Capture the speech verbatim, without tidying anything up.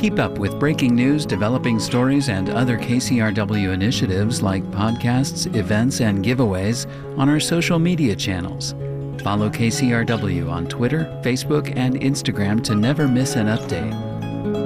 Keep up with breaking news, developing stories, and other K C R W initiatives like podcasts, events, and giveaways on our social media channels. Follow K C R W on Twitter, Facebook, and Instagram to never miss an update.